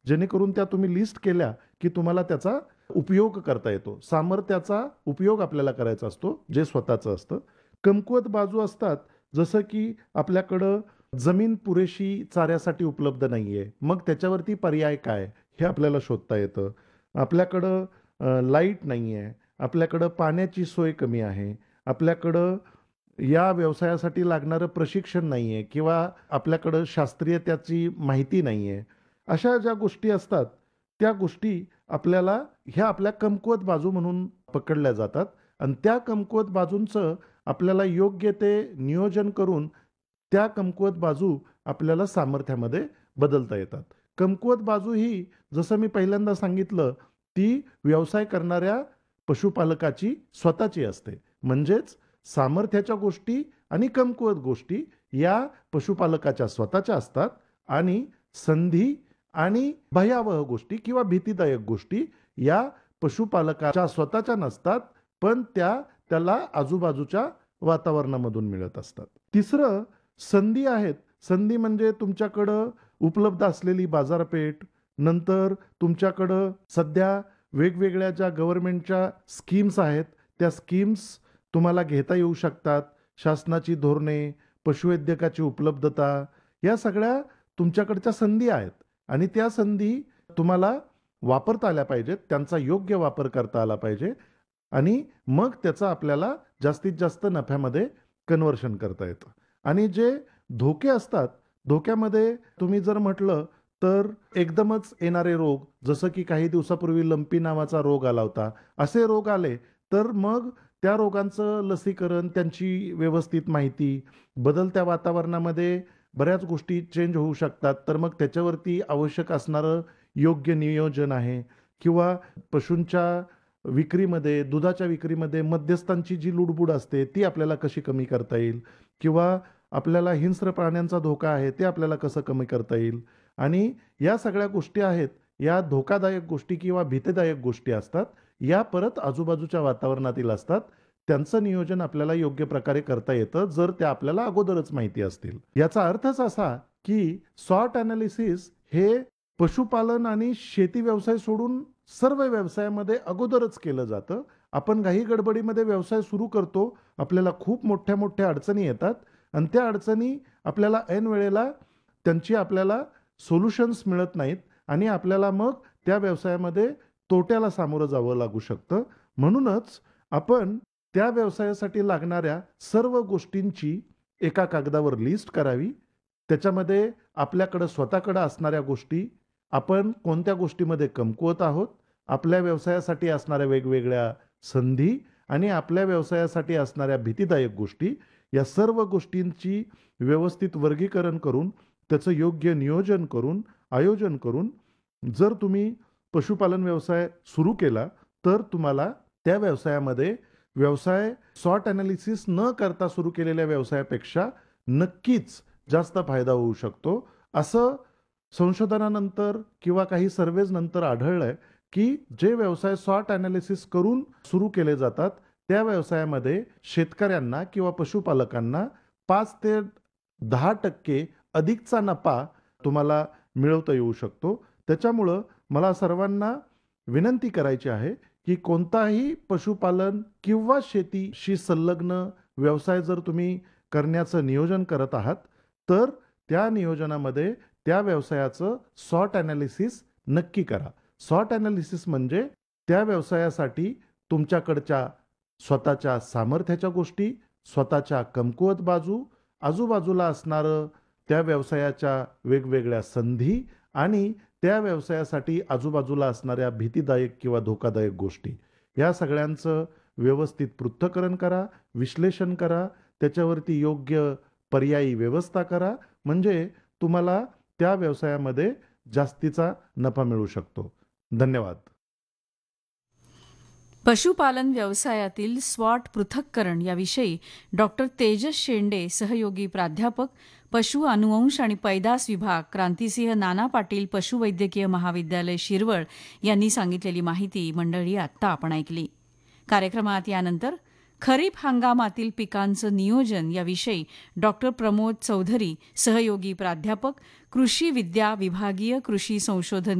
जेणेकरून त्या तुम्ही लिस्ट केल्या की तुम्हाला त्याचा उपयोग करता येतो. सामर्थ्याचा उपयोग आपल्याला करायचा असतो, जे स्वतःचं असतं. कमकुवत बाजू असतात, जसं की आपल्याकडं जमीन पुरेशी चाऱ्यासाठी उपलब्ध नाहीये. मग त्याच्यावरती पर्याय काय? हे आपल्याला शोधता येतं. आपल्याकडं लाईट नाहीये. आपल्याकडं पाण्याची सोय कमी आहे. आपल्याकडं या व्यवसायासाठी लागणारं प्रशिक्षण नाहीये किंवा आपल्याकडं शास्त्रीय त्याची माहिती नाहीये. अशा ज्या गोष्टी असतात, त्या गोष्टी आपल्याला ह्या आपल्या कमकुवत बाजू म्हणून पकडल्या जातात आणि त्या कमकुवत बाजूंचं आपल्याला योग्य ते नियोजन करून त्या कमकुवत बाजू आपल्याला सामर्थ्यामध्ये बदलता येतात. कमकुवत बाजू ही जसं मी पहिल्यांदा सांगितलं, ती व्यवसाय करणाऱ्या पशुपालकाची स्वतःची असते. म्हणजेच सामर्थ्याच्या गोष्टी आणि कमकुवत गोष्टी या पशुपालकाच्या स्वतःच्या असतात आणि संधी आणि भयावह गोष्टी किंवा भीतीदायक गोष्टी या पशुपालकाच्या स्वतःच्या नसतात, पण त्याला आजूबाजूच्या वातावरणामधून मिळत असतात. तिसरं संधी आहेत. संधी म्हणजे तुमच्याकडं उपलब्ध असलेली बाजारपेठ, नंतर तुमच्याकडं सध्या वेगवेगळ्या ज्या गव्हर्नमेंटच्या स्कीम्स आहेत, त्या स्कीम्स तुम्हाला घेता येऊ शकतात. शासनाची धोरणे, पशुवैद्यकाची उपलब्धता, या सगळ्या तुमच्याकडच्या संधी आहेत आणि त्या संधी तुम्हाला वापरता आल्या पाहिजेत. त्यांचा योग्य वापर करता आला पाहिजे आणि मग त्याचं आपल्याला जास्तीत जास्त नफ्यामध्ये कन्व्हर्शन करता येतं. आणि जे धोके असतात, धोक्यामध्ये तुम्ही जर म्हटलं तर एकदमच येणारे रोग, जसं की काही दिवसापूर्वी लंपी नावाचा रोग आला होता. असे रोग आले तर मग त्या रोगांचं लसीकरण, त्यांची व्यवस्थित माहिती, बदलत्या वातावरणामध्ये बऱ्याच गोष्टी चेंज होऊ शकतात. तर मग त्याच्यावरती आवश्यक असणारं योग्य नियोजन आहे किंवा पशूंच्या विक्रीमध्ये, दुधाच्या विक्रीमध्ये मध्यस्थांची जी लुडबुड असते, ती आपल्याला कशी कमी करता येईल किंवा आपल्याला हिंस्र प्राण्यांचा धोका आहे, ते आपल्याला कसं कमी करता येईल. आणि या सगळ्या गोष्टी आहेत, या धोकादायक गोष्टी किंवा भीतीदायक गोष्टी असतात. या परत आजूबाजूच्या वातावरणातील असतात. त्यांचं नियोजन आपल्याला योग्य प्रकारे करता येतं, जर त्या आपल्याला अगोदरच माहिती असतील. याचा अर्थच असा, की सॉर्ट एनालिसिस हे पशुपालन आणि शेती व्यवसाय सोडून सर्व व्यवसायामध्ये अगोदरच केलं जातं. आपण घाई गडबडीमध्ये व्यवसाय सुरू करतो. आपल्याला खूप मोठ्या-मोठ्या अडचणी येतात आणि त्या अडचणी आपल्याला ऐन वेळेला त्यांची आपल्याला सोल्युशन्स मिळत नाहीत आणि आपल्याला मग त्या व्यवसायामध्ये तोट्याला सामोरं जावं लागू शकतं. म्हणूनच आपण त्या व्यवसायासाठी लागणाऱ्या सर्व गोष्टींची एका कागदावर लिस्ट करावी. त्याच्यामध्ये आपल्याकडं स्वतःकडं असणाऱ्या गोष्टी, आपण कोणत्या गोष्टीमध्ये कमकुवत आहोत, आपल्या व्यवसायासाठी असणाऱ्या वेगवेगळ्या संधी आणि आपल्या व्यवसायासाठी असणाऱ्या भीतीदायक गोष्टी, या सर्व गोष्टींची व्यवस्थित वर्गीकरण करून, त्याचं योग्य नियोजन करून, आयोजन करून जर तुम्ही पशुपालन व्यवसाय सुरू केला, तर तुम्हाला त्या व्यवसायामध्ये व्यवसाय सॉर्ट एनालिसिस न करता सुरू केलेल्या व्यवसायापेक्षा नक्कीच जास्त फायदा होऊ शकतो. असं संशोधनानंतर किंवा काही सर्व्हेज नंतर आढळलंय, की जे व्यवसाय सॉर्ट एनालिसिस करून सुरू केले जातात, त्या व्यवसायामध्ये शेतकऱ्यांना किंवा पशुपालकांना 5 ते 10% अधिकचा नफा तुम्हाला मिळवता येऊ शकतो. त्याच्यामुळं मला सर्वांना विनंती करायची आहे, की कोणताही पशुपालन किंवा शेतीशी संलग्न व्यवसाय जर तुम्ही करण्याचं नियोजन करत आहात, तर त्या नियोजनामध्ये त्या व्यवसायाचं सॉर्ट एनालिसिस नक्की करा. सॉर्ट एनालिसिस म्हणजे त्या व्यवसायासाठी तुमच्याकडच्या स्वतःच्या सामर्थ्याच्या गोष्टी, स्वतःच्या कमकुवत बाजू, आजूबाजूला असणारं त्या व्यवसायाच्या वेगवेगळ्या संधी आणि त्या व्यवसायासाठी आजूबाजूला असणाऱ्या भीतीदायक किंवा धोकादायक गोष्टी, या सगळ्यांचं व्यवस्थित पृथक्करण करा, विश्लेषण करा, त्याच्यावरती योग्य पर्यायी व्यवस्था करा, म्हणजे तुम्हाला त्या व्यवसायामध्ये जास्तीचा नफा मिळू शकतो. धन्यवाद. पशुपालन व्यवसायातील स्वॉट पृथक्करण याविषयी डॉक्टर तेजस शेंडे, सहयोगी प्राध्यापक, पशु अनुवंश आणि पैदास विभाग, क्रांतिसिंह नाना पाटील पशुवैद्यकीय महाविद्यालय शिरवळ यांनी सांगितलेली माहिती मंडळी आत्ता आपण ऐकली. कार्यक्रमात यानंतर खरीप हंगामातील पिकांचं नियोजन याविषयी डॉक्टर प्रमोद चौधरी, सहयोगी प्राध्यापक, कृषी विद्या विभागीय कृषी संशोधन